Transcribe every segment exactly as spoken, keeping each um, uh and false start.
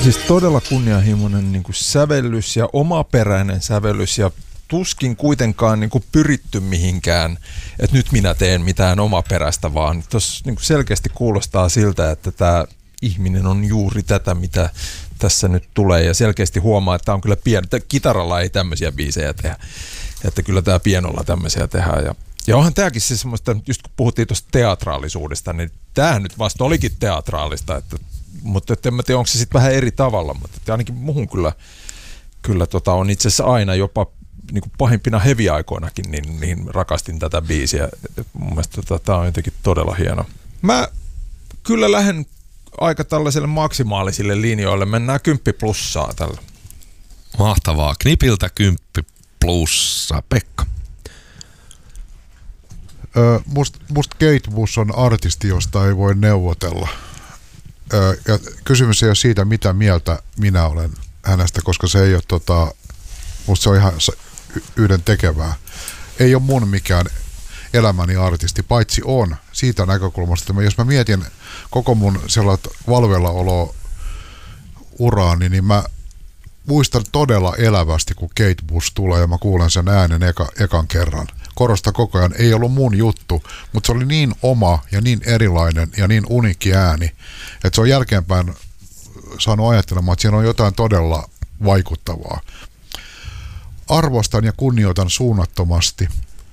Siis todella kunnianhimoinen niin kuin sävellys ja omaperäinen sävellys ja tuskin kuitenkaan niin kuin pyritty mihinkään, että nyt minä teen mitään omaperäistä, vaan tuossa niin kuin selkeästi kuulostaa siltä, että tämä ihminen on juuri tätä, mitä tässä nyt tulee, ja selkeästi huomaa, että tämä on kyllä pieni. Kitaralla ei tämmöisiä biisejä tehdä, että kyllä tämä pienolla tämmöisiä tehdään. Ja, ja onhan tämäkin se semmoista, just kun puhuttiin tuosta teatraalisuudesta, niin tämähän nyt vasta olikin teatraalista, että, mutta en mä tiedä, onko se sitten vähän eri tavalla, mutta ainakin muhun kyllä, kyllä tota, on itse asiassa aina jopa niin kuin pahimpina heavy-aikoinakin, niin, niin rakastin tätä biisiä. Et mun mielestä tota, tämä on jotenkin todella hieno. Mä kyllä lähden aika tällaiselle maksimaalisille linjoille. Mennään kymppi plussaa tällä. Mahtavaa. Knipiltä kymppi plussaa. Pekka. Ö, must, must Kate Bush on artisti, josta ei voi neuvotella. Ö, ja kysymys ei ole siitä, mitä mieltä minä olen hänestä, koska se ei ole, tota, musta se on ihan yhden tekevää. Ei ole mun mikään elämäni artisti, paitsi on siitä näkökulmasta, että jos mä mietin koko mun sellaista valvella olo uraani, niin mä muistan todella elävästi, kun Kate Bush tulee ja mä kuulen sen äänen eka, ekan kerran. Korosta koko ajan, ei ollut mun juttu, mutta se oli niin oma ja niin erilainen ja niin uniikki ääni, että se on jälkeenpäin saanut ajattelemaan, että siinä on jotain todella vaikuttavaa. Arvostan ja kunnioitan suunnattomasti,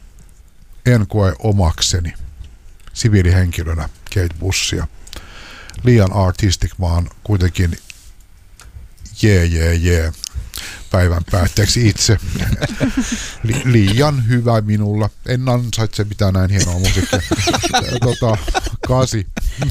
en koe omakseni siviilihenkilönä Kate Bushia. Liian artistic, mä oon kuitenkin jee jee jee päivän päätteeksi itse. Li- liian hyvä minulla. En ansaitse mitään näin hienoa musiikkia. tota, kasi.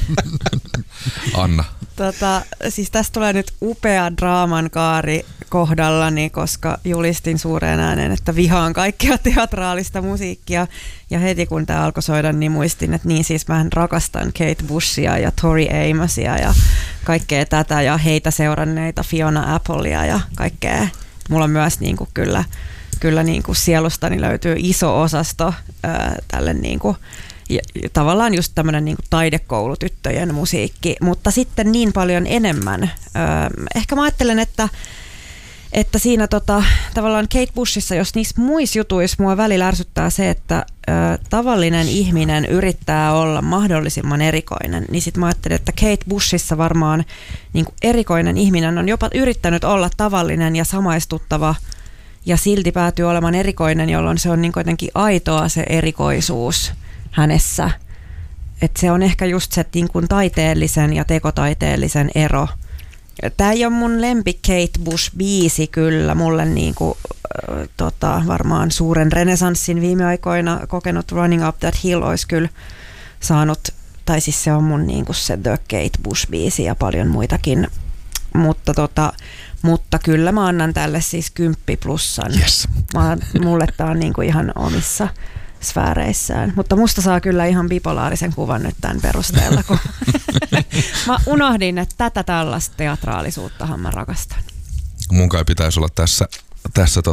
Anna. Tota, siis tästä tulee nyt upea draaman kaari kohdallani, koska julistin suureen ääneen, että vihaan kaikkea teatraalista musiikkia. Ja heti kun tämä alkoi soida, niin muistin, että niin siis mähän rakastan Kate Bushia ja Tori Amosia ja kaikkea tätä ja heitä seuranneita Fiona Applea ja kaikkea. Mulla on myös niin kuin kyllä, kyllä niin kuin sielustani löytyy iso osasto ää, tälle niin kuin, ja, tavallaan just tämmöinen niin kuin taidekoulutyttöjen musiikki, mutta sitten niin paljon enemmän. Ää, ehkä mä ajattelen, että että siinä tota, tavallaan Kate Bushissa, jos niissä muissa jutuissa mua välillä ärsyttää se, että ö, tavallinen ihminen yrittää olla mahdollisimman erikoinen, niin sit mä ajattelin, että Kate Bushissa varmaan niin kuin erikoinen ihminen on jopa yrittänyt olla tavallinen ja samaistuttava ja silti päätyy olemaan erikoinen, jolloin se on niin jotenkin aitoa se erikoisuus hänessä. Että se on ehkä just se niin kuin taiteellisen ja tekotaiteellisen ero. Tämä ei ole mun lempi Kate Bush-biisi kyllä. Mulle niinku, äh, tota, varmaan suuren renesanssin viime aikoina kokenut Running Up That Hill olisi kyllä saanut, tai siis se on mun niinku se The Kate Bush-biisi ja paljon muitakin. Mutta, tota, mutta kyllä mä annan tälle siis kymppi plussan. Yes. Mä, mulle tää on niinku ihan omissa sfääreissään. Mutta musta saa kyllä ihan bipolaarisen kuvan nyt tämän perusteella, kun mä unohdin, että tätä tällaista teatraalisuuttahan mä rakastan. Mun kai pitäisi olla tässä, tässä